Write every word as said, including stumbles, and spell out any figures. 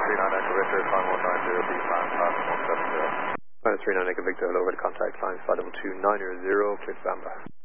three nine Echo Victor, climb one nine zero, B plan, pass one seven zero. Minus three nine Echo Victor, hello, over to contact line five two two nine zero, clear standby.